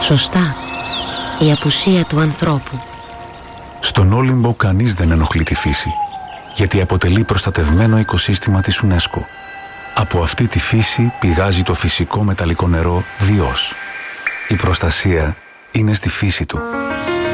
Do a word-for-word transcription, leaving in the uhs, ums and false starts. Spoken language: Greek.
Σωστά. Η απουσία του ανθρώπου. Στον Όλυμπο κανείς δεν ενοχλεί τη φύση, γιατί αποτελεί προστατευμένο οικοσύστημα της UNESCO. Από αυτή τη φύση πηγάζει το φυσικό μεταλλικό νερό Διός. Η προστασία είναι στη φύση του.